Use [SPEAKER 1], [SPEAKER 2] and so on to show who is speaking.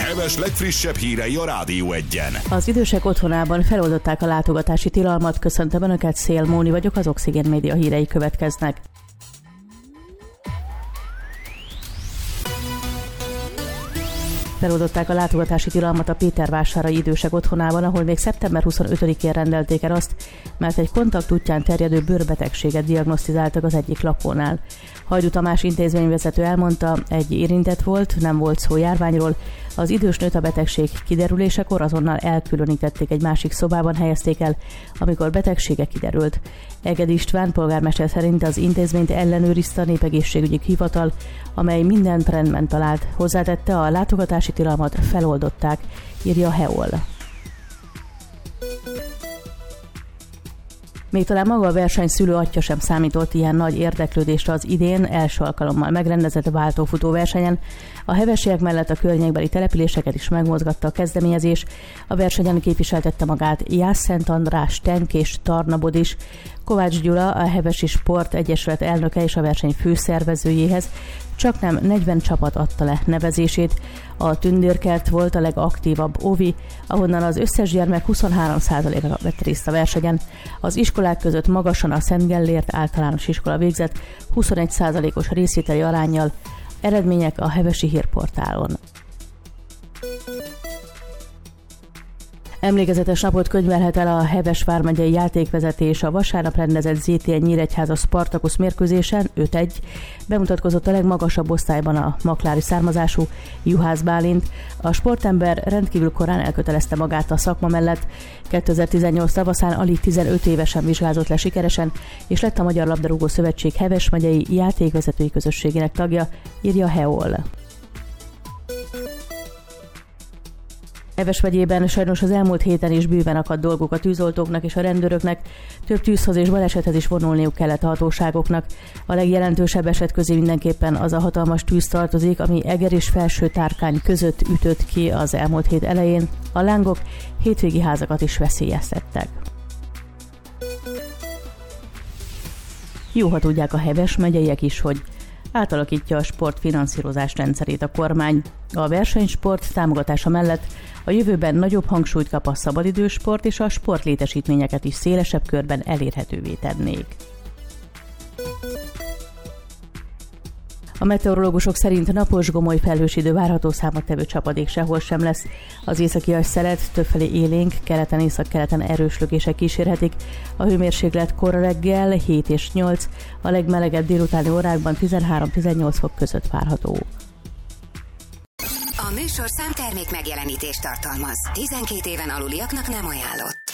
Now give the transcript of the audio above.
[SPEAKER 1] Heves legfrissebb hírei a Rádió Egyen.
[SPEAKER 2] Az idősek otthonában feloldották a látogatási tilalmat. Köszöntöm Önöket, Szél Móni vagyok, az Oxigén Média hírei következnek. Feloldották a látogatási tilalmat a Pétervásárai idősek otthonában, ahol még szeptember 25-én rendelték el azt, mert egy kontakt útján terjedő bőrbetegséget diagnosztizáltak az egyik lakónál. Hajdú Tamás intézményvezető elmondta, egy érintett volt, nem volt szó járványról. Az idős nőt a betegség kiderülésekor azonnal elkülönítették, egy másik szobában helyezték el, amikor betegsége kiderült. Egedi István polgármester szerint az intézményt ellenőrizte a Népegészségügyi Hivatal, amely mindent rendben talált. Hozzátette, a látogatási tilalmat feloldották, írja a Heol. Még talán maga a verseny szülő atya sem számított ilyen nagy érdeklődésre az idén első alkalommal megrendezett váltófutó versenyen. A hevesiek mellett a környékbeli településeket is megmozgatta a kezdeményezés. A versenyen képviseltette magát Jász-Szent András, Tenk és Tarnabod is. Kovács Gyula, a Hevesi Sport Egyesület elnöke és a verseny főszervezőjéhez csaknem 40 csapat adta le nevezését. A Tündérkert volt a legaktívabb ovi, ahonnan az összes gyermek 23%-a vett részt a versenyen. Az iskolák között magasan a Szent Gellért általános iskola végzett 21%-os részvételi aránnyal. Eredmények a Hevesi Hírportálon. Emlékezetes napot könyvelhet el a Heves vármegyei játékvezetés a vasárnap rendezett ZTN Nyíregyháza Spartakusz mérkőzésen. 5-1 bemutatkozott a legmagasabb osztályban a maklári származású Juhász Bálint. A sportember rendkívül korán elkötelezte magát a szakma mellett. 2018 tavaszán alig 15 évesen vizsgázott le sikeresen, és lett a Magyar Labdarúgó Szövetség Heves megyei játékvezetői közösségének tagja, írja a Heol. Heves megyében sajnos az elmúlt héten is bőven akadt dolgok a tűzoltóknak és a rendőröknek, több tűzhoz és balesethez is vonulniuk kellett a hatóságoknak. A legjelentősebb eset közé mindenképpen az a hatalmas tűz tartozik, ami Eger és Felső-Tárkány között ütött ki az elmúlt hét elején. A lángok hétvégi házakat is veszélyeztettek. Jó, ha tudják a Heves megyeiek is, hogy átalakítja a sportfinanszírozás rendszerét a kormány. A versenysport támogatása mellett a jövőben nagyobb hangsúlyt kap a szabadidősport, és a sportlétesítményeket is szélesebb körben elérhetővé tennék. A meteorológusok szerint napos, gomoly felhős idő várható, számottevő csapadék sehol sem lesz. Az északi szelet többfelé élénk, keleten, északkeleten erős lökések kísérhetik. A hőmérséklet kora reggel 7 és 8, a legmelegebb délutáni órákban 13-18 fok között várható.
[SPEAKER 3] A műsorszám termék megjelenítést tartalmaz. 12 éven aluliaknak nem ajánlott.